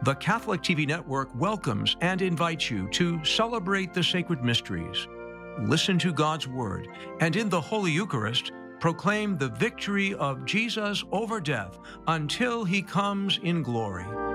The Catholic TV Network welcomes and invites you to celebrate the sacred mysteries, listen to God's Word, and in the Holy Eucharist, proclaim the victory of Jesus over death until he comes in glory.